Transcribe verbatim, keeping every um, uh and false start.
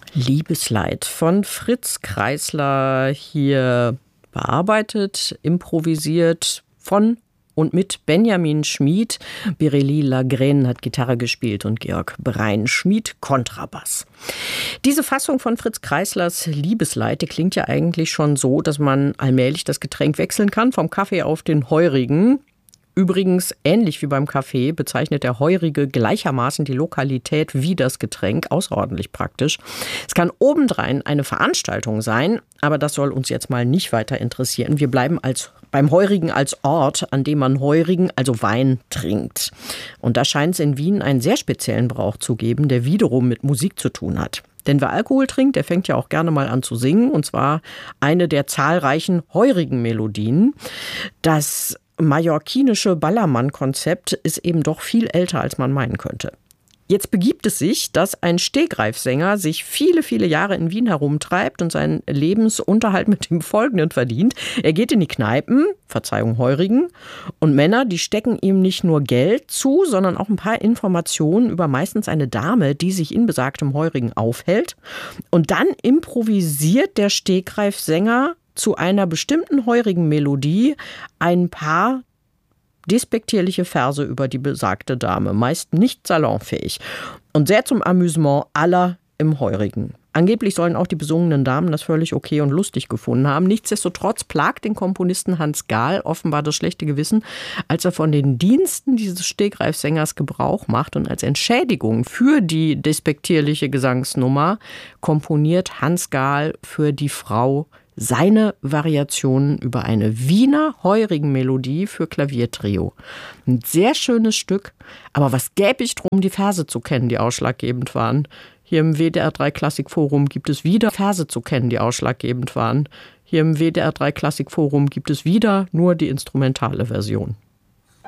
Liebesleid von Fritz Kreisler, hier bearbeitet, improvisiert von und mit Benjamin Schmid. Biréli Lagrène hat Gitarre gespielt und Georg Brein-Schmid Kontrabass. Diese Fassung von Fritz Kreislers Liebesleid, die klingt ja eigentlich schon so, dass man allmählich das Getränk wechseln kann, vom Kaffee auf den Heurigen. Übrigens, ähnlich wie beim Kaffee, bezeichnet der Heurige gleichermaßen die Lokalität wie das Getränk, außerordentlich praktisch. Es kann obendrein eine Veranstaltung sein, aber das soll uns jetzt mal nicht weiter interessieren. Wir bleiben als, beim Heurigen als Ort, an dem man Heurigen, also Wein, trinkt. Und da scheint es in Wien einen sehr speziellen Brauch zu geben, der wiederum mit Musik zu tun hat. Denn wer Alkohol trinkt, der fängt ja auch gerne mal an zu singen, und zwar eine der zahlreichen heurigen Melodien. Das mallorquinische Ballermann-Konzept ist eben doch viel älter, als man meinen könnte. Jetzt begibt es sich, dass ein Stegreifsänger sich viele, viele Jahre in Wien herumtreibt und seinen Lebensunterhalt mit dem Folgenden verdient. Er geht in die Kneipen, Verzeihung Heurigen, und Männer, die stecken ihm nicht nur Geld zu, sondern auch ein paar Informationen über meistens eine Dame, die sich in besagtem Heurigen aufhält. Und dann improvisiert der Stegreifsänger zu einer bestimmten heurigen Melodie ein paar despektierliche Verse über die besagte Dame, meist nicht salonfähig und sehr zum Amüsement aller im Heurigen. Angeblich sollen auch die besungenen Damen das völlig okay und lustig gefunden haben. Nichtsdestotrotz plagt den Komponisten Hans Gahl offenbar das schlechte Gewissen, als er von den Diensten dieses Stegreifsängers Gebrauch macht, und als Entschädigung für die despektierliche Gesangsnummer komponiert Hans Gahl für die Frau seine Variationen über eine Wiener Heurigen-Melodie für Klaviertrio. Ein sehr schönes Stück, aber was gäbe ich drum, die Verse zu kennen, die ausschlaggebend waren. Hier im W D R drei Klassikforum gibt es wieder Verse zu kennen, die ausschlaggebend waren. Hier im W D R drei Klassikforum gibt es wieder nur die instrumentale Version.